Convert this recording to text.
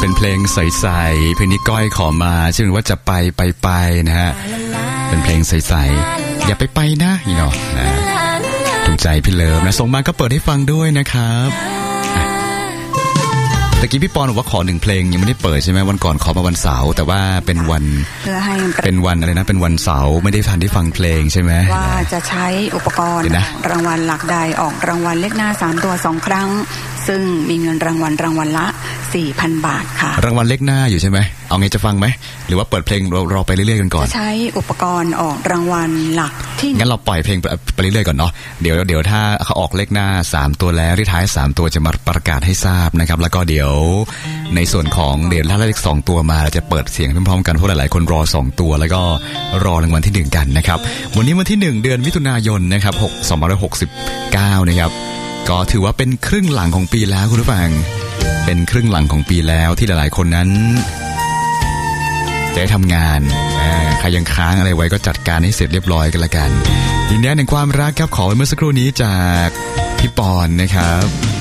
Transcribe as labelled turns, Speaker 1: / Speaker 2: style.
Speaker 1: เป็นเพลงใสๆเพลงนี้ก้อยขอมาชื่อว่าจะไปนะฮะเป็นเพลงใสๆอย่าไปนะนี่เนาะนะถูกใจพี่เลิฟนะส่งมาก็เปิดให้ฟังด้วยนะครับตะกี้พี่ปอนบอกว่าขอ1เพลงยังไม่ได้เปิดใช่ไหมวันก่อนขอมาวันเสาร์แต่ว่าเป็นวันอะไรนะเป็นวันเสาร์ไม่ได้ทันได้ฟังเพลงใช่ไหม
Speaker 2: ว่าจะใช้อุปกรณ์รางวัลหลักใดออกรางวัลเลขหน้า3ตัว2ครั้งซึ่งมีเงินรางวัลละ 4,000 บาทค่ะ
Speaker 1: รางวัลเลขหน้าอยู่ใช่ไหมเอาไงจะฟังไหมหรือว่าเปิดเพลงรอไปเรื่อยๆกันก่อน
Speaker 2: จะใช้อุปกรณ์ออกรางวัลหลักที่
Speaker 1: งั้นเราปล่อยเพลงไปเรื่อยๆก่อนเนาะเดี๋ยวถ้าเขาออกเลขหน้า3ตัวแล้วที่ท้าย3ตัวจะมาประกาศให้ทราบนะครับแล้วก็เดี๋ยวในส่วนของเดี๋ยวถ้าเลข2ตัวมาเราจะเปิดเสียงพร้อมๆกันเพราะหลายๆคนรอ2ตัวแล้วก็รอรางวัลที่1กันนะครับวันนี้วันที่1เดือนมิถุนายนนะครับ2569นะครับก็ถือว่าเป็นครึ่งหลังของปีแล้วคุณผู้ฟังเป็นครึ่งหลังของปีแล้วที่หลายๆคนนั้นจะได้ทำงานใครยังค้างอะไรไว้ก็จัดการให้เสร็จเรียบร้อยกันละกันยินดีในความรักครับขอเมื่อสักครู่นี้จากพี่ปอนนะครับ